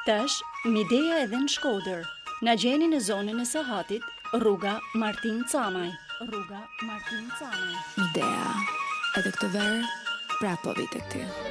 Tash, Midea edhe në Shkodër. Na gjeni në zonën e Sahatit, rruga Martin Camaj. Midea, edhe këtë verë, prapë po vi tek ty.